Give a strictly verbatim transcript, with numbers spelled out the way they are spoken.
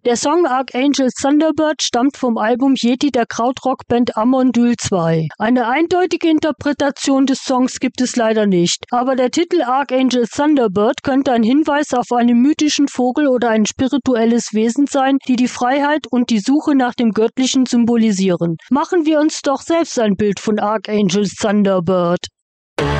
Der Song Archangel's Thunderbird stammt vom Album Yeti der Krautrock-Band Amondyl zwei. Eine eindeutige Interpretation des Songs gibt es leider nicht, aber der Titel Archangel's Thunderbird könnte ein Hinweis auf einen mythischen Vogel oder ein spirituelles Wesen sein, die die Freiheit und die Suche nach dem Göttlichen symbolisieren. Machen wir uns doch selbst ein Bild von Archangel's Thunderbird.